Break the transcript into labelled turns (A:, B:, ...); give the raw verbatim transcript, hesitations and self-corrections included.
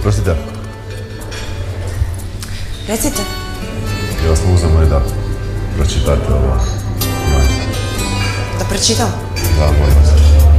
A: Prostite.
B: Recite.
A: Ja vas mogu zamoliti da pročitate ovo.
B: Da pročitam?
A: Da, molim vas.